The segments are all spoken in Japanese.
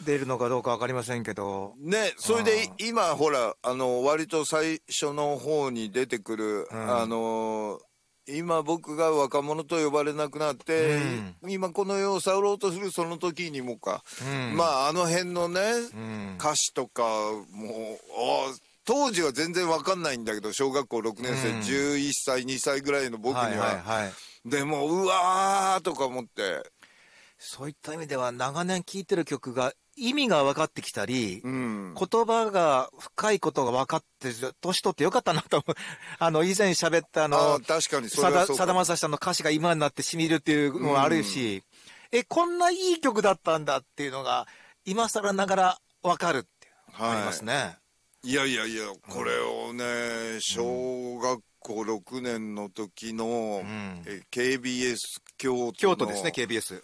出るのかどうか分かりませんけど。 ね、それで今ほら、割と最初の方に出てくる、今僕が若者と呼ばれなくなって、今この世を去ろうとするその時にもか、まああの辺のね、歌詞とかもう、当時は全然わかんないんだけど、小学校6年生、11歳、2歳ぐらいの僕には。でも、うわーとか思って。 そういった意味では長年聴いてる曲が意味が分かってきたり、言葉が深いことが分かって、年取ってよかったなと思う。以前喋った確かにそれはそうか。 さだまさしさんの歌詞が今になって染みるっていうのもあるし、こんないい曲だったんだっていうのが、今更ながら分かるっていうのがありますね。 いやいやいや、これをね、小学校6年の時の、KBS 京都ですね、KBS。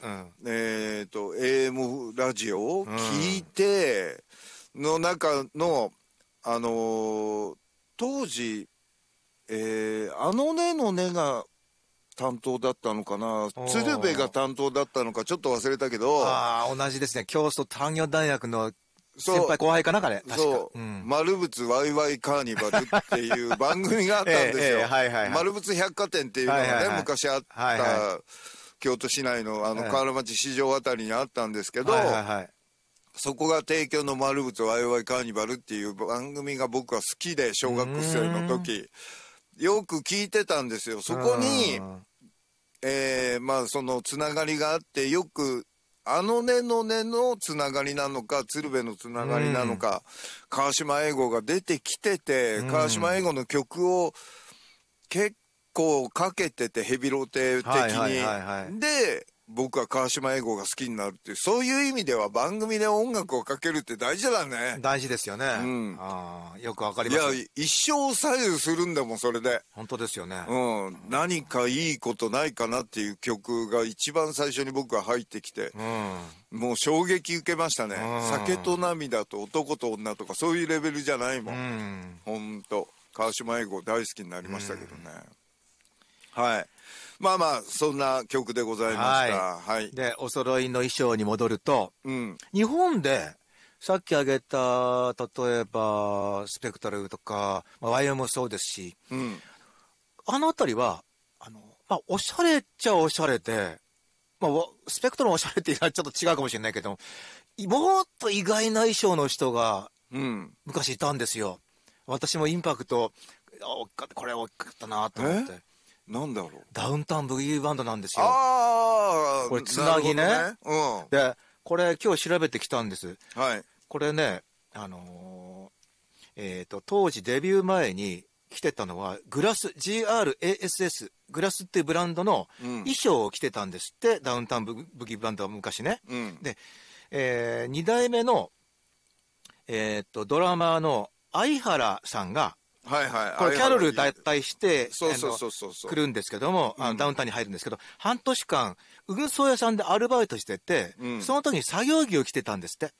AM ラジオを聞いて、の中の、当時、あのねのねが担当だったのかな、鶴瓶が担当だったのかちょっと忘れたけど。 同じですね、京都産業大学の先輩後輩かな、彼。 そう。丸物ワイワイカーニバルっていう番組があったんですよ。丸物百貨店っていうのがね、昔あった、京都市内の河原町市場あたりにあったんですけど、そこが提供の丸物ワイワイカーニバルっていう番組が僕は好きで、小学生の時、よく聞いてたんですよ。そこに、まあそのつながりがあって、よく、あのねのねのつながりなのか、鶴瓶のつながりなのか、川島英語が出てきてて、川島英語の曲を結構かけてて、ヘビロテ的に。で、僕は川島英語が好きになるっていう、そういう意味では番組で音楽をかけるって大事だね。 大事ですよね。よくわかります。 いや、一生左右するんだもん、それで。 本当ですよね。 何かいいことないかなっていう曲が一番最初に僕は入ってきて、もう衝撃受けましたね。酒と涙と男と女とかそういうレベルじゃないもん。ほんと。川島英語大好きになりましたけどね。はい。まあまあ、そんな曲でございました。はい。 で、お揃いの衣装に戻ると、日本で、さっき挙げた、例えば、スペクトルとか、YM もそうですし、あのあたりは、おしゃれっちゃおしゃれで、スペクトルのおしゃれっていうのはちょっと違うかもしれないけど、もっと意外な衣装の人が、昔いたんですよ。私もインパクト、これ大きかったなと思って。 なんだろう。 ダウンタウンブギーバンドなんですよ。これ、つなぎね。で、これ今日調べてきたんです。これね、当時デビュー前に着てたのは、グラス、GRASS、グラスっていうブランドの衣装を着てたんですって、ダウンタウンブギーバンドは昔ね。で、2代目の、ドラマーの相原さんが、これキャロル脱退して来るんですけども、ダウンタウンに入るんですけど、半年間運送屋さんでアルバイトしてて、その時に作業着を着てたんですって、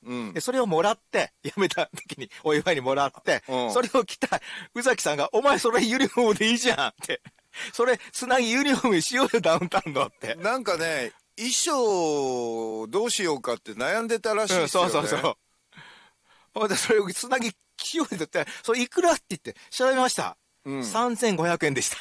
それをもらって辞めた時にお祝いにもらって、それを着た宇崎さんが、お前それユニフォームでいいじゃんって、それつなぎユニフォームにしようよダウンタウンのって。 なんかね、衣装どうしようかって悩んでたらしいですよね。 それをつなぎ着ようって言って、それいくらって言って調べました。3500円でした。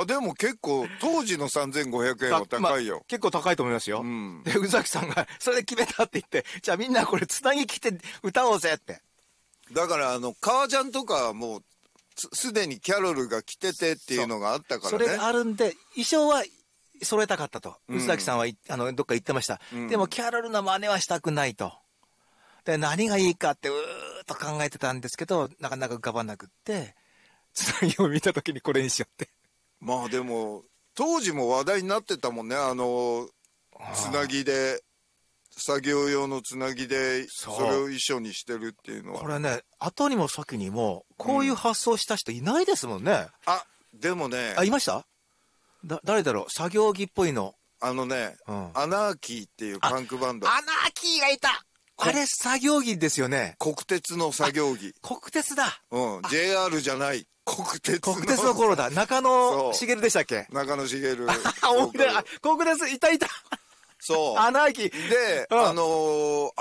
でも結構、当時の3500円は高いよ。 結構高いと思いますよ。で、宇崎さんが、それで決めたって言って、じゃあみんなこれつなぎ着て歌おうぜって。 だから、革ジャンとかはもう、すでにキャロルが着ててっていうのがあったからね。 それがあるんで、衣装は揃えたかったと。宇崎さんはどっか言ってました。でも、キャロルの真似はしたくないと。で、何がいいかってうーっと考えてたんですけど、なかなか浮かばなくって、つなぎを見たときにこれにしようって。 まあでも、当時も話題になってたもんね、つなぎで、作業用のつなぎで、それを衣装にしてるっていうのは。 これね、後にも先にも、こういう発想した人いないですもんね。 でもね。 いました？誰だろう、作業着っぽいの。 アナーキーっていうパンクバンド。 アナーキーがいた！あれ作業着ですよね。 国鉄の作業着。 国鉄だ。 JR じゃない。国鉄の頃だ。中野茂でしたっけ？ 中野茂。 国鉄、いた。 そう。 アナーキー。 で、